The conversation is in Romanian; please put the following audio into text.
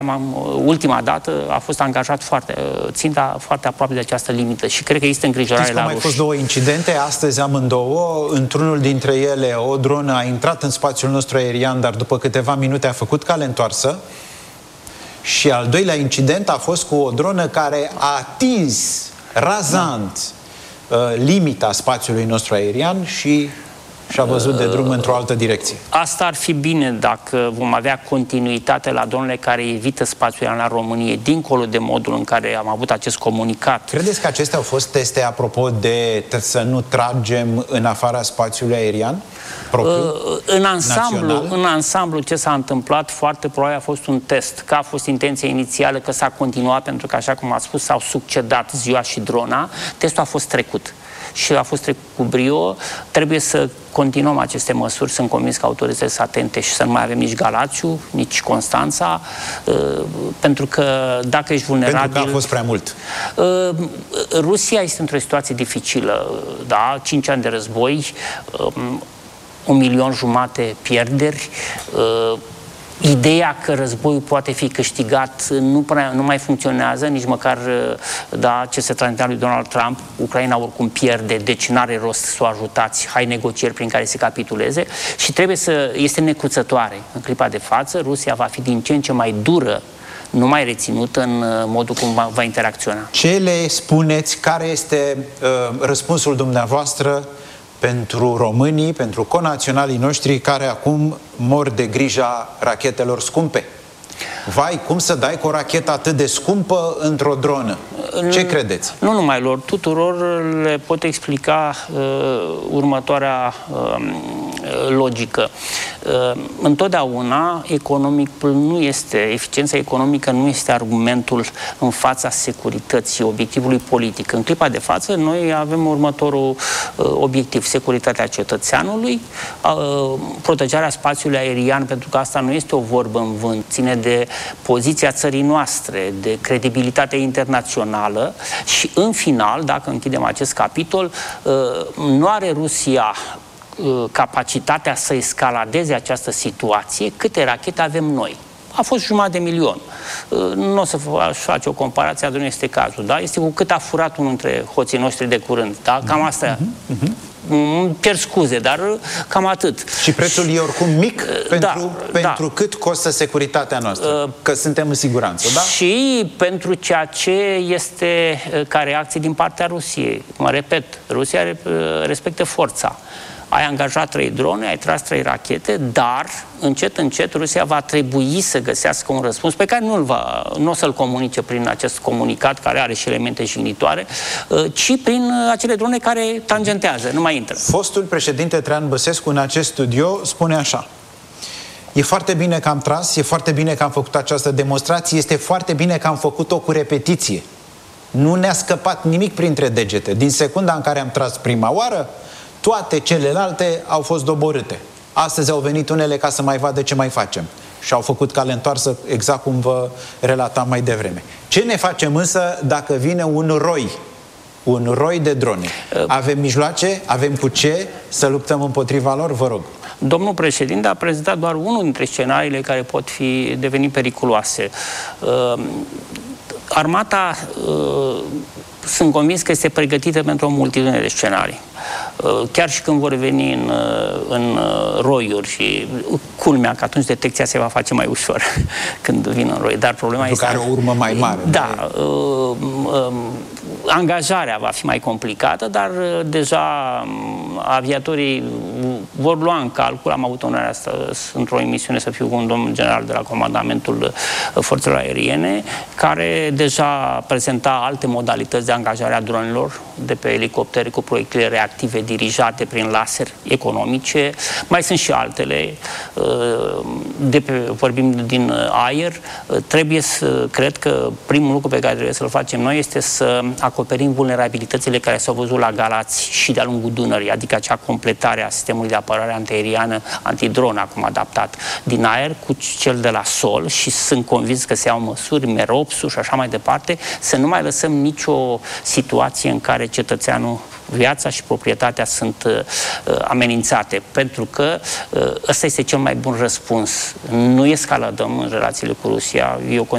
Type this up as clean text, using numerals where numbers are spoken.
ultima dată a fost angajat ținta foarte aproape de această limită și cred că există îngrijorare la ruși. Au mai fost două incidente, astăzi amândouă. Într-unul dintre ele, o dronă a intrat în spațiul nostru aerian, dar după câteva minute a făcut cale întoarsă. Și al doilea incident a fost cu o dronă care a atins razant limita spațiului nostru aerian și și-a văzut de drum într-o altă direcție. Asta ar fi bine dacă vom avea continuitate la dronele care evită spațiul aerian al României, dincolo de modul în care am avut acest comunicat. Credeți că acestea au fost teste apropo de să nu tragem în afara spațiului aerian propriu, în ansamblu, ce s-a întâmplat, foarte probabil a fost un test. Că a fost intenția inițială, că s-a continuat, pentru că, așa cum ați spus, s-au succedat ziua și drona. Testul a fost trecut. Și a fost trecut cu brio. Trebuie să continuăm aceste măsuri. Sunt convins că autoritățile sunt atente și să nu mai avem nici Galațiu, nici Constanța, pentru că dacă ești vulnerabil... Pentru că a fost prea mult. Rusia este într-o situație dificilă, da? 5 ani de război, 1,5 milion pierderi, ideea că războiul poate fi câștigat nu mai funcționează, nici măcar ce se transmitea lui Donald Trump. Ucraina oricum pierde, deci n-are rost să o ajutați, hai negocieri prin care se capituleze și este necruțătoare. În clipa de față, Rusia va fi din ce în ce mai dură, nu mai reținută în modul cum va interacționa. Ce le spuneți? Care este răspunsul dumneavoastră pentru românii, pentru conaționalii noștri care acum mor de grija rachetelor scumpe? Vai, cum să dai cu o rachetă atât de scumpă într-o dronă? Ce credeți? Nu numai lor, tuturor le pot explica următoarea logică. Întotdeauna eficiența economică nu este argumentul în fața securității, obiectivului politic. În clipa de față, noi avem următorul obiectiv: securitatea cetățeanului, protejarea spațiului aerian, pentru că asta nu este o vorbă în vânt, ține de poziția țării noastre, de credibilitatea internațională și, în final, dacă închidem acest capitol, nu are Rusia capacitatea să escaladeze această situație. Câte rachete avem noi? A fost 500.000. Nu o să face o comparație, dar nu este cazul. Da? Este cu cât a furat unul dintre hoții noștri de curând. Da? Cam asta. Pierd scuze, dar cam atât. Și prețul e oricum mic pentru cât costă securitatea noastră, că suntem în siguranță, da? Și pentru ceea ce este ca reacție din partea Rusiei. Mă repet, Rusia respectă forța. Ai angajat 3 drone, ai tras 3 rachete, dar încet, încet Rusia va trebui să găsească un răspuns pe care nu o să-l comunice prin acest comunicat, care are și elemente jignitoare, ci prin acele drone care tangentează, nu mai intră. Fostul președinte Traian Băsescu în acest studio spune așa: e foarte bine că am tras, e foarte bine că am făcut această demonstrație, este foarte bine că am făcut-o cu repetiție. Nu ne-a scăpat nimic printre degete. Din secunda în care am tras prima oară, toate celelalte au fost doborâte. Astăzi au venit unele ca să mai vadă ce mai facem. Și au făcut cale întoarsă, exact cum vă relatam mai devreme. Ce ne facem însă dacă vine un roi de drone? Avem mijloace? Avem cu ce să luptăm împotriva lor? Vă rog. Domnul președinte a prezentat doar unul dintre scenariile care pot deveni periculoase. Armata, sunt convins că este pregătită pentru o multitudine de scenarii. Chiar și când vor veni în roiuri și culmea că atunci detecția se va face mai ușor când vin în roi. Dar problema este... care o urmă mai mare. Da. Angajarea va fi mai complicată, dar deja aviatorii vor lua în calcul. Am avut onoarea într-o emisiune să fiu cu un domn general de la Comandamentul Forțelor Aeriene, care deja prezenta alte modalități de angajare a dronelor de pe elicoptere cu proiectile reactive dirijate prin laser economice. Mai sunt și altele. Vorbim din aer. Cred că primul lucru pe care trebuie să-l facem noi este să acoperim vulnerabilitățile care s-au văzut la Galați și de-a lungul Dunării, adică acea completare a sistemului de apărare antiaeriană, antidron acum adaptat din aer cu cel de la sol, și sunt convins că se iau măsuri, Meropsul și așa mai departe, să nu mai lăsăm nicio situație în care cetățeanul, viața și proprietatea sunt amenințate, pentru că ăsta este cel mai bun răspuns. Nu escaladăm în relațiile cu Rusia. Eu